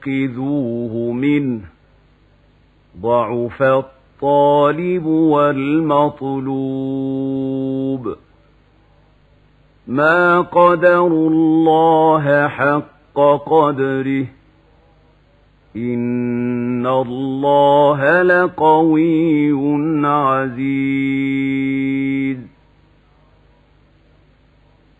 خذوه منه ضعف الطالب والمطلوب ما قدروا الله حق قدره إن الله لقوي عزيز